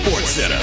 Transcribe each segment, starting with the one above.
SportsCenter.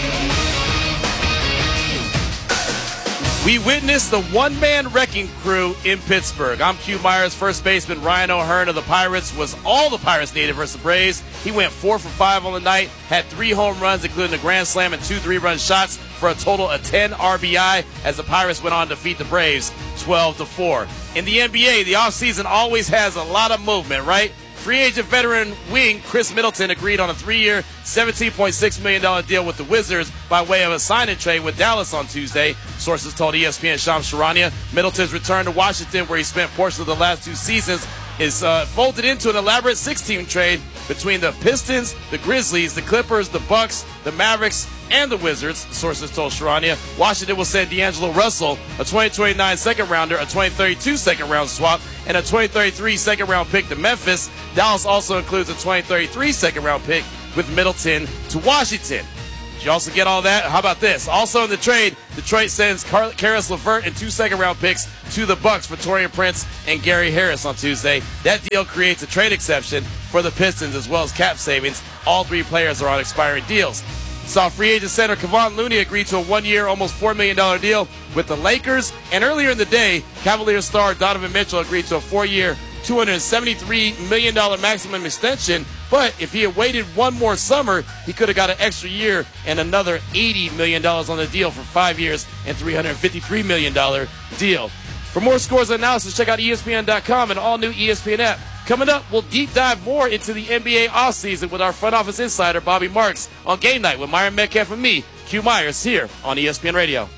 We witnessed the one-man wrecking crew in Pittsburgh. I'm Q Myers. First baseman Ryan O'Hearn of the Pirates was all the Pirates needed versus the Braves. He went 4 for 5 on the night, had 3 home runs, including a grand slam and 2 3-run shots for a total of 10 RBI as the Pirates went on to defeat the Braves 12-4. In the NBA, the offseason always has a lot of movement, right? Free agent veteran wing Chris Middleton agreed on a 3-year, $17.6 million deal with the Wizards by way of a sign and trade with Dallas on Tuesday. Sources told ESPN Shams Charania Middleton's return to Washington, where he spent portions of the last 2 seasons, is folded into an elaborate 6-team trade between the Pistons, the Grizzlies, the Clippers, the Bucks, the Mavericks, and the Wizards, sources told Charania. Washington will send D'Angelo Russell, a 2029 second-rounder, a 2032 second-round swap, and a 2033 second-round pick to Memphis. Dallas also includes a 2033 second-round pick with Middleton to Washington. Did you also get all that? How about this? Also in the trade, Detroit sends Karis LeVert and 2 second-round picks to the Bucks for Taurean Prince and Gary Harris on Tuesday. That deal creates a trade exception for the Pistons as well as cap savings. All 3 players are on expiring deals. Saw free agent center Kevon Looney agree to a 1-year, almost $4 million deal with the Lakers. And earlier in the day, Cavaliers star Donovan Mitchell agreed to a 4-year, $273 million maximum extension. But if he had waited one more summer, he could have got an extra year and another $80 million on the deal for 5 years and $353 million deal. For more scores and analysis, check out ESPN.com and all-new ESPN app. Coming up, we'll deep dive more into the NBA offseason with our front office insider, Bobby Marks, on Game Night with Myron Metcalf and me, Q Myers, here on ESPN Radio.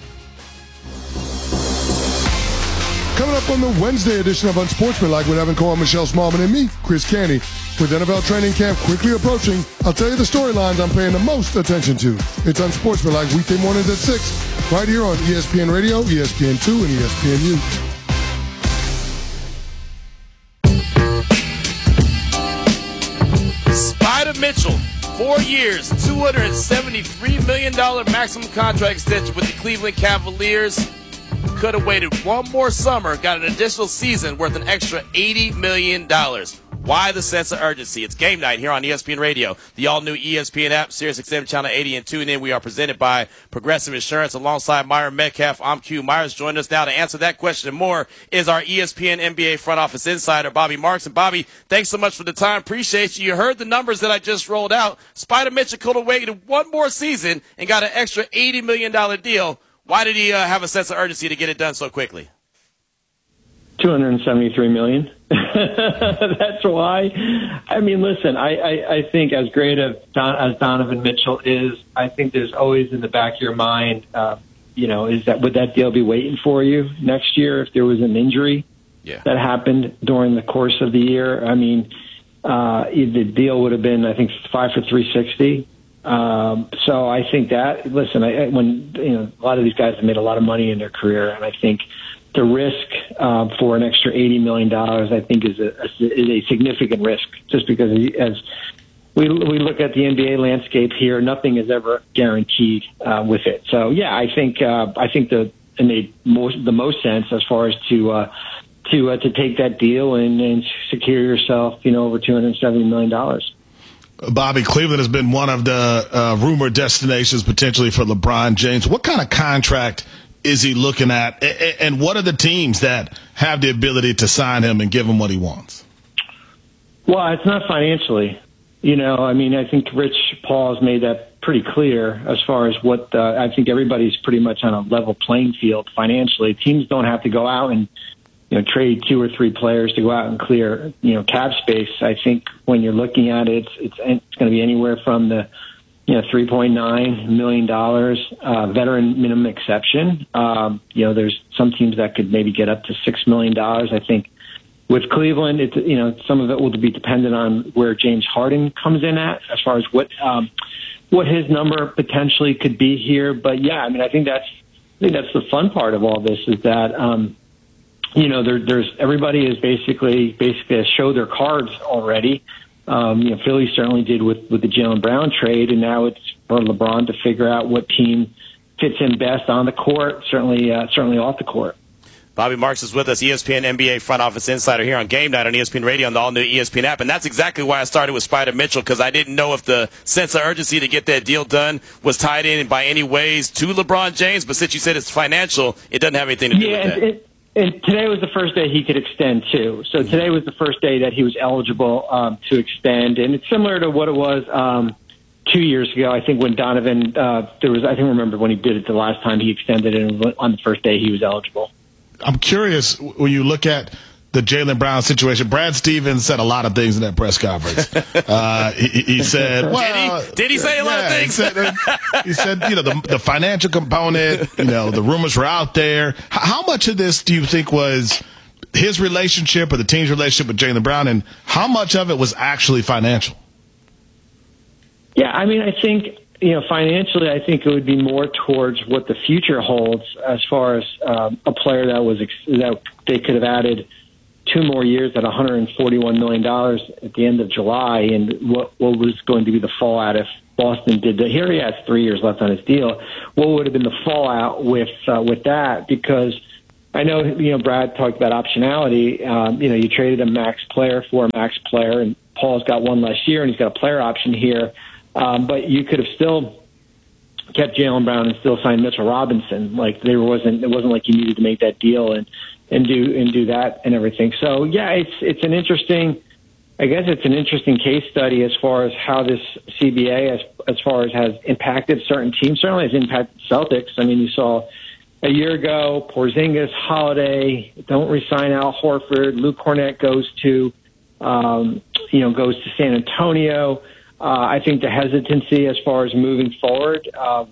Coming up on the Wednesday edition of Unsportsmanlike with Evan Cohen, Michelle Smallman, and me, Chris Canty. With NFL training camp quickly approaching, I'll tell you the storylines I'm paying the most attention to. It's Unsportsmanlike weekday mornings at 6, right here on ESPN Radio, ESPN2, and ESPNU. Spider Mitchell, 4 years, $273 million maximum contract extension with the Cleveland Cavaliers. Could have waited one more summer, got an additional season worth an extra $80 million. Why the sense of urgency? It's Game Night here on ESPN Radio, the all-new ESPN app, SiriusXM Channel 80, and tune in. We are presented by Progressive Insurance alongside Myron Metcalf. I'm Q Myers. Joining us now to answer that question and more is our ESPN NBA front office insider, Bobby Marks. And Bobby, thanks so much for the time. Appreciate you. You heard the numbers that I just rolled out. Spider Mitchell could have waited one more season and got an extra $80 million deal. Why did he have a sense of urgency to get it done so quickly? $273 million. That's why. I mean, listen, I think as great as Donovan Mitchell is, I think there's always in the back of your mind, would that deal be waiting for you next year if there was an injury that happened during the course of the year? I mean, the deal would have been, I think, 5 for $360. So I think that, listen, a lot of these guys have made a lot of money in their career, and I think the risk for an extra $80 million, I think, is a significant risk, just because as we look at the NBA landscape here, nothing is ever guaranteed with it. So yeah, I think it made the most sense as far as to take that deal and secure yourself, over $270 million. Bobby, Cleveland has been one of the rumored destinations potentially for LeBron James. What kind of contract is he looking at, and what are the teams that have the ability to sign him and give him what he wants? Well, it's not financially. I think Rich Paul has made that pretty clear as far as what I think everybody's pretty much on a level playing field financially. Teams don't have to go out and trade 2 or 3 players to go out and clear cap space. I think when you're looking at it, it's going to be anywhere from the $3.9 million veteran minimum exception. There's some teams that could maybe get up to $6 million. I think with Cleveland, some of it will be dependent on where James Harden comes in at as far as what his number potentially could be here. But yeah, I think that's the fun part of all this is that there's everybody is basically show their cards already. Philly certainly did with the Jaylen Brown trade, and now it's for LeBron to figure out what team fits him best on the court, certainly off the court. Bobby Marks is with us, ESPN NBA front office insider here on Game Night on ESPN Radio and the all-new ESPN app. And that's exactly why I started with Spider Mitchell, because I didn't know if the sense of urgency to get that deal done was tied in by any ways to LeBron James. But since you said it's financial, it doesn't have anything to do with that. And today was the first day he could extend, too. So today was the first day that he was eligible to extend. And it's similar to what it was 2 years ago. I think when Donovan, remember when he did it the last time he extended it on the first day he was eligible. I'm curious, when you look at the Jaylen Brown situation, Brad Stevens said a lot of things in that press conference. He said, well, did he say a lot of things? He said, the financial component, the rumors were out there. How much of this do you think was his relationship or the team's relationship with Jaylen Brown, and how much of it was actually financial? Yeah, I mean, I think, financially, I think it would be more towards what the future holds as far as a player that they could have added 2 more years at $141 million at the end of July, and what was going to be the fallout if Boston did that. Here he has 3 years left on his deal. What would have been the fallout with that? Because I know, Brad talked about optionality. You traded a max player for a max player, and Paul's got one less year, and he's got a player option here. But you could have still kept Jaylen Brown and still signed Mitchell Robinson. It wasn't like you needed to make that deal and do that and everything. So yeah, it's an interesting case study as far as how this CBA as far as has impacted certain teams. Certainly has impacted Celtics. I mean, you saw a year ago Porzingis, Holiday don't re-sign Al Horford. Luke Cornett goes to San Antonio. I think the hesitancy as far as moving forward,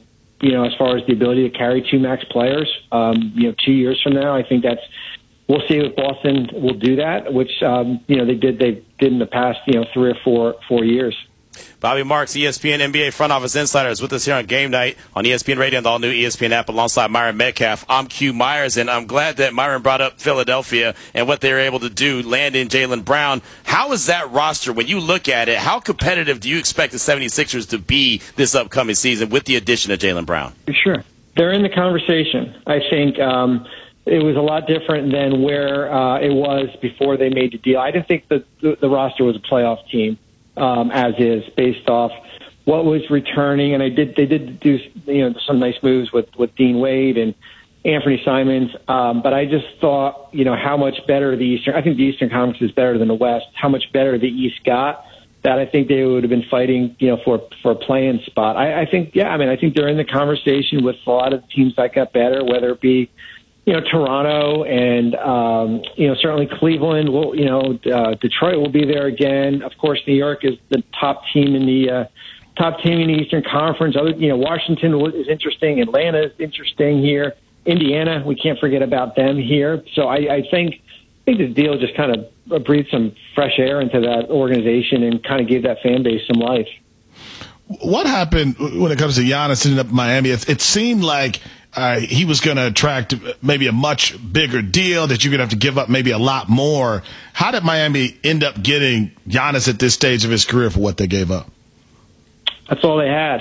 as far as the ability to carry 2 max players, 2 years from now, I think we'll see if Boston will do that, which, they did in the past, 3 or 4 years. Bobby Marks, ESPN NBA front office insider, is with us here on Game Night on ESPN Radio and the all-new ESPN app alongside Myron Metcalf. I'm Q Myers, and I'm glad that Myron brought up Philadelphia and what they were able to do, land in Jaylen Brown. How is that roster, when you look at it, how competitive do you expect the 76ers to be this upcoming season with the addition of Jaylen Brown? Sure. They're in the conversation. I think it was a lot different than where it was before they made the deal. I didn't think that the roster was a playoff team. As is, based off what was returning, and they did do some nice moves with Dean Wade and Anthony Simons, but I just thought how much better I think the Eastern Conference is better than the West. How much better the East got, that I think they would have been fighting for a play-in spot. I think they're in the conversation with a lot of the teams that got better, whether it be Toronto and, certainly Cleveland Detroit will be there again. Of course, New York is the top team in the Eastern Conference. Washington is interesting. Atlanta is interesting here. Indiana, we can't forget about them here. So I think the deal just kind of breathed some fresh air into that organization and kind of gave that fan base some life. What happened when it comes to Giannis ending up in Miami? It seemed like he was going to attract maybe a much bigger deal, that you're going to have to give up maybe a lot more. How did Miami end up getting Giannis at this stage of his career for what they gave up? That's all they had.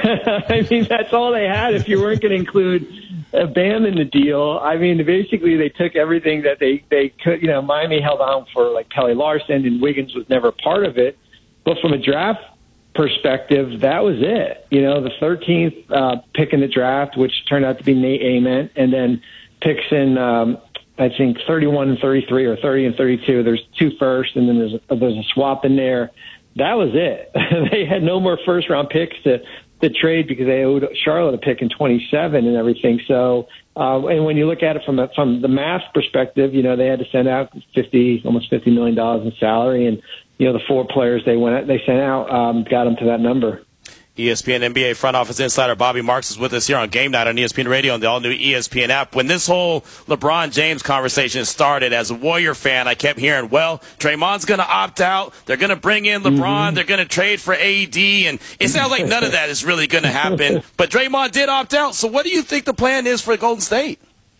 I mean, that's all they had if you weren't going to include Bam in the deal. I mean, basically they took everything that they could. Miami held on for like Kelly Larson, and Wiggins was never part of it. But from a draft perspective, that was it. The 13th pick in the draft, which turned out to be Nate Ament, and then picks in I think 31 and 33 or 30 and 32. There's 2 firsts, and then there's a swap in there. That was it. They had no more first round picks to trade because they owed Charlotte a pick in 27 and everything. So and when you look at it from the math perspective, they had to send out almost $50 million in salary, and the 4 players they sent out got them to that number. ESPN NBA front office insider Bobby Marks is with us here on Game Night on ESPN Radio and the all-new ESPN app. When this whole LeBron James conversation started, as a Warrior fan, I kept hearing, well, Draymond's going to opt out. They're going to bring in LeBron. Mm-hmm. They're going to trade for AD. And it sounds like none of that is really going to happen. But Draymond did opt out. So what do you think the plan is for Golden State?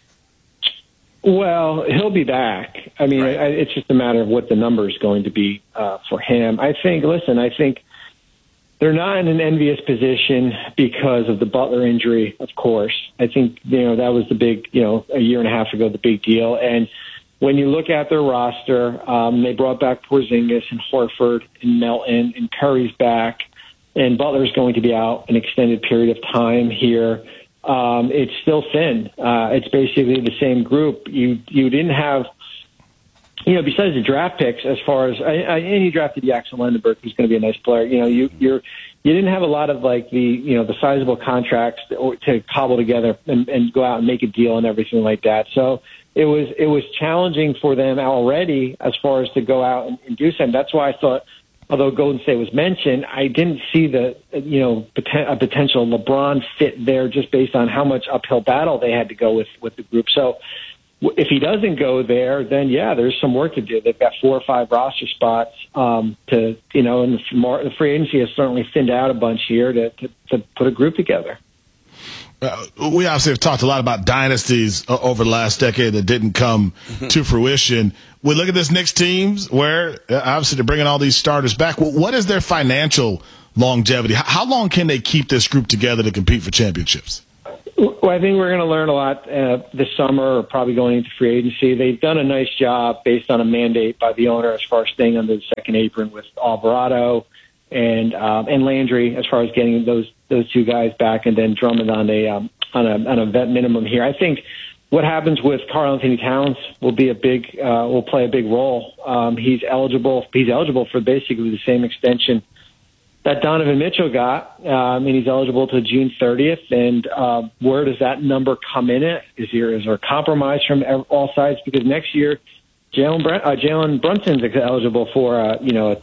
Well, he'll be back. I mean, it's just a matter of what the number is going to be for him. I think they're not in an envious position because of the Butler injury, of course. I think, that was the big, a year and a half ago, the big deal. And when you look at their roster, they brought back Porzingis and Horford and Melton, and Curry's back, and Butler's going to be out an extended period of time here. It's still thin. It's basically the same group. You didn't have, besides the draft picks, as far as and you drafted Jackson Lendenberg, who's going to be a nice player. You didn't have a lot of the sizable contracts to cobble together and go out and make a deal and everything like that. So it was challenging for them already as far as to go out and do something. That's why I thought, although Golden State was mentioned, I didn't see a potential LeBron fit there just based on how much uphill battle they had to go with the group. So if he doesn't go there, then there's some work to do. They've got 4 or 5 roster spots and the free agency has certainly thinned out a bunch here to put a group together. We obviously have talked a lot about dynasties over the last decade that didn't come to fruition. We look at this Knicks teams where obviously they're bringing all these starters back. What is their financial longevity? How long can they keep this group together to compete for championships? Well, I think we're going to learn a lot this summer, or probably going into free agency. They've done a nice job based on a mandate by the owner as far as staying under the second apron with Alvarado and Landry, as far as getting those 2 guys back, and then Drummond on a vet minimum here. I think what happens with Karl-Anthony Towns will play a big role. He's eligible for basically the same extension that Donovan Mitchell got, and he's eligible to June 30th. And where does that number come in at? Is there a compromise from all sides? Because next year, Jalen Brunson's eligible for a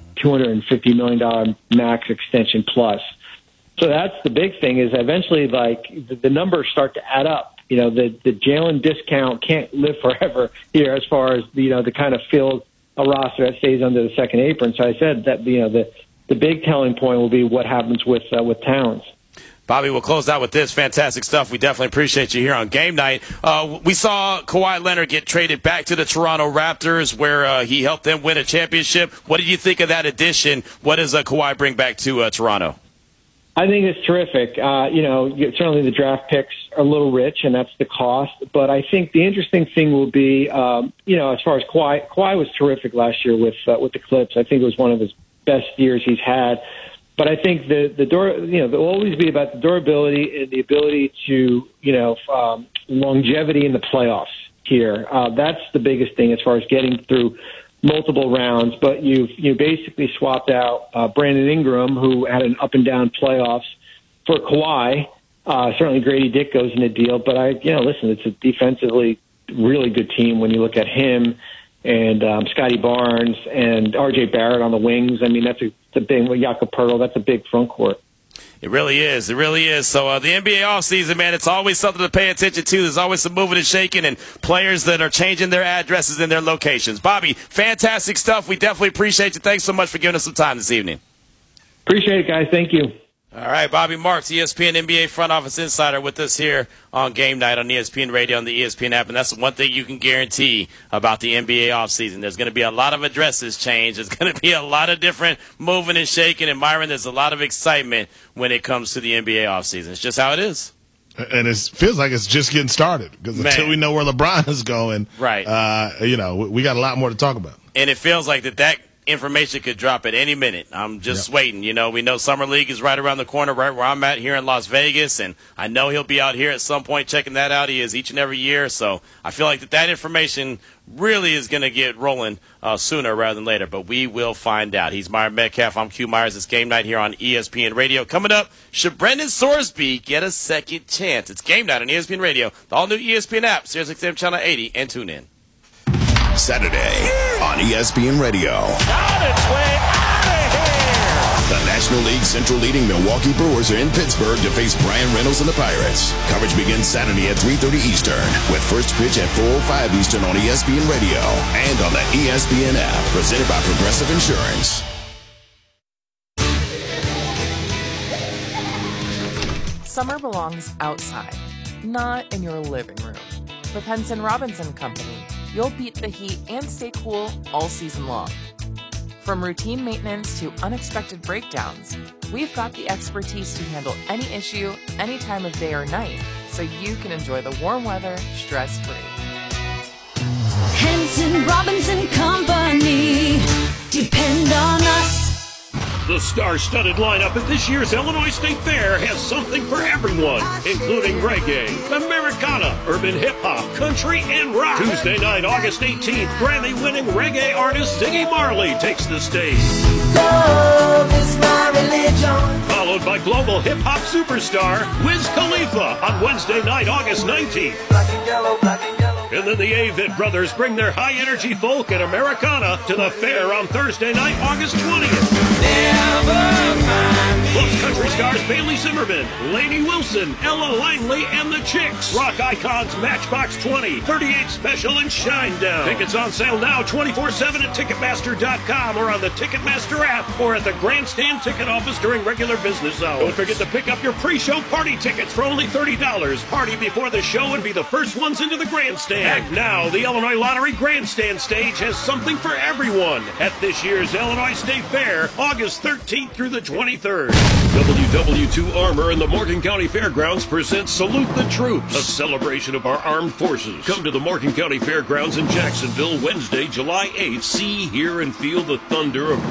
$250 million max extension plus. So that's the big thing, is eventually the numbers start to add up. The Jalen discount can't live forever here as far as the kind of field a roster that stays under the second apron. So I said that the big telling point will be what happens with Towns. Bobby, we'll close out with this. Fantastic stuff. We definitely appreciate you here on Game Night. We saw Kawhi Leonard get traded back to the Toronto Raptors, where he helped them win a championship. What did you think of that addition? What does Kawhi bring back to Toronto? I think it's terrific. Certainly the draft picks are a little rich, and that's the cost. But I think the interesting thing will be, as far as Kawhi was terrific last year with the Clips. I think it was one of his best years he's had. But I think there'll always be about the durability and the ability to, longevity in the playoffs here. That's the biggest thing as far as getting through multiple rounds. But you basically swapped out Brandon Ingram, who had an up and down playoffs, for Kawhi. Certainly Grady Dick goes in the deal, but listen, it's a defensively really good team when you look at him and Scotty Barnes and R.J. Barrett on the wings. I mean, that's a big, Jakob Poeltl, that's a big front court. It really is. It really is. So the NBA offseason, man, it's always something to pay attention to. There's always some moving and shaking and players that are changing their addresses and their locations. Bobby, fantastic stuff. We definitely appreciate you. Thanks so much for giving us some time this evening. Appreciate it, guys. Thank you. All right, Bobby Marks, ESPN NBA front office insider, with us here on Game Night on ESPN Radio and the ESPN app. And that's one thing you can guarantee about the NBA offseason. There's going to be a lot of addresses change. There's going to be a lot of different moving and shaking. And, Myron, there's a lot of excitement when it comes to the NBA offseason. It's just how it is. And it feels like it's just getting started, because until we know where LeBron is going, right? We got a lot more to talk about. And it feels like that information could drop at any minute. I'm just waiting. We know Summer League is right around the corner, right where I'm at here in Las Vegas, and I know he'll be out here at some point checking that out. He is each and every year, so I feel like that information really is going to get rolling sooner rather than later, but we will find out. He's Myron Metcalf. I'm Q Myers. It's Game Night here on ESPN Radio. Coming up, should Brendan Sorsby get a second chance? It's Game Night on ESPN Radio, the all-new ESPN app, SiriusXM Channel 80, and tune in. Saturday on ESPN Radio. On its way out of here! The National League Central leading Milwaukee Brewers are in Pittsburgh to face Brian Reynolds and the Pirates. Coverage begins Saturday at 3:30 Eastern, with first pitch at 4:05 Eastern on ESPN Radio and on the ESPN app, presented by Progressive Insurance. Summer belongs outside, not in your living room. With Henson Robinson Company, you'll beat the heat and stay cool all season long. From routine maintenance to unexpected breakdowns, we've got the expertise to handle any issue, any time of day or night, so you can enjoy the warm weather stress-free. Hanson, Robinson Company. Depend on us. The star-studded lineup at this year's Illinois State Fair has something for everyone, including reggae, Americana, urban hip-hop, country, and rock. Tuesday night, August 18th, Grammy-winning reggae artist Ziggy Marley takes the stage. Love is my religion. Followed by global hip-hop superstar Wiz Khalifa on Wednesday night, August 19th. Black and yellow, black and yellow. And then the Avett Brothers bring their high-energy folk and Americana to the fair on Thursday night, August 20th. Plus country stars Bailey Zimmerman, Lainey Wilson, Ella Langley, and the Chicks. Rock icons Matchbox 20, 38 Special, and Shinedown. Tickets on sale now 24/7 at Ticketmaster.com or on the Ticketmaster app or at the Grandstand ticket office during regular business hours. Don't forget to pick up your pre-show party tickets for only $30. Party before the show and be the first ones into the Grandstand. Act now, the Illinois Lottery Grandstand stage has something for everyone at this year's Illinois State Fair, August 13th through the 23rd. WW2 Armor and the Morgan County Fairgrounds presents Salute the Troops, a celebration of our armed forces. Come to the Morgan County Fairgrounds in Jacksonville Wednesday, July 8th. See, hear, and feel the thunder of